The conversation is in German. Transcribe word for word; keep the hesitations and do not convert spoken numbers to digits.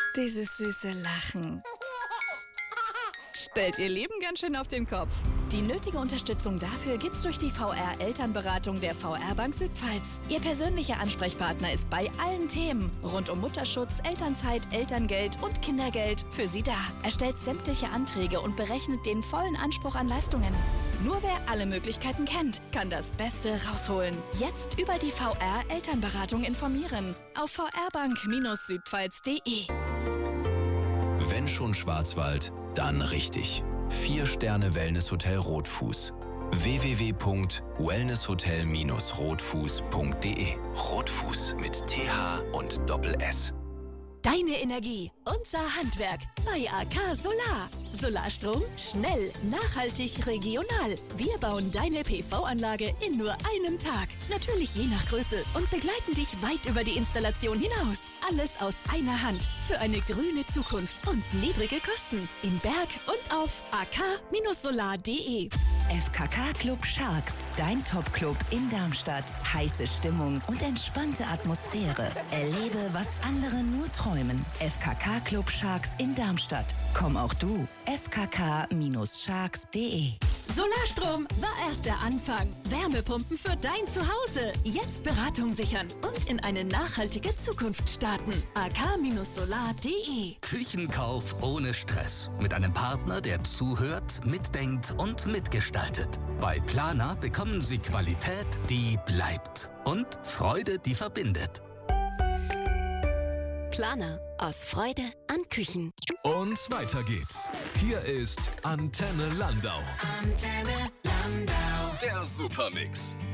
Dieses süße Lachen. Stellt ihr Leben ganz schön auf den Kopf. Die nötige Unterstützung dafür gibt's durch die V R-Elternberatung der V R-Bank Südpfalz. Ihr persönlicher Ansprechpartner ist bei allen Themen rund um Mutterschutz, Elternzeit, Elterngeld und Kindergeld für Sie da. Erstellt sämtliche Anträge und berechnet den vollen Anspruch an Leistungen. Nur wer alle Möglichkeiten kennt, kann das Beste rausholen. Jetzt über die V R-Elternberatung informieren auf v r bank südpfalz punkt de. Wenn schon Schwarzwald, dann richtig. Vier Sterne Wellnesshotel Rotfuß. w w w punkt wellnesshotel rotfuß punkt de. Rotfuß mit T H und Doppel-S. Deine Energie, unser Handwerk bei A K Solar. Solarstrom, schnell, nachhaltig, regional. Wir bauen deine P V-Anlage in nur einem Tag. Natürlich je nach Größe und begleiten dich weit über die Installation hinaus. Alles aus einer Hand für eine grüne Zukunft und niedrige Kosten. Im Berg und auf a k solar punkt de. F K K Club Sharks, dein Top-Club in Darmstadt. Heiße Stimmung und entspannte Atmosphäre. Erlebe, was andere nur träumen. F K K Club Sharks in Darmstadt. Komm auch du. f k k sharks punkt de. Solarstrom war erst der Anfang. Wärmepumpen für dein Zuhause. Jetzt Beratung sichern und in eine nachhaltige Zukunft starten. a k solar punkt de. Küchenkauf ohne Stress. Mit einem Partner, der zuhört, mitdenkt und mitgestaltet. Bei Planer bekommen Sie Qualität, die bleibt. Und Freude, die verbindet. Planer. Aus Freude an Küchen. Und weiter geht's. Hier ist Antenne Landau. Antenne Landau. Der Supermix.